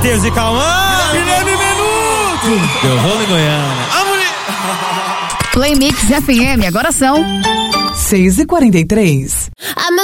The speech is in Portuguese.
Matheus e Cauã. Guilherme Menudo. Eu vou em Goiânia. Play Mix FM, agora são 6h43.